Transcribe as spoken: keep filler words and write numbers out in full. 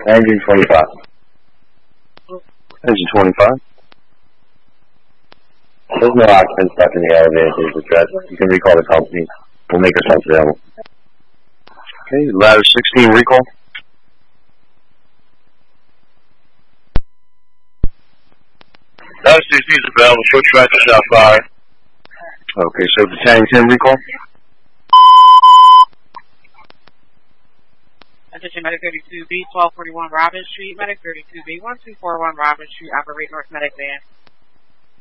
Engine twenty-five. Engine twenty-five. There's no occupants left in the elevator to this address. You can recall the company. We'll make ourselves available. Okay, ladder sixteen recall. Ladder sixteen is available. Short track to shot fire. Okay, so battalion ten recall. Attention Medic thirty-two B, twelve forty-one Robin Street. Medic thirty-two B, one two four one Robin Street. Operate North Medic Van.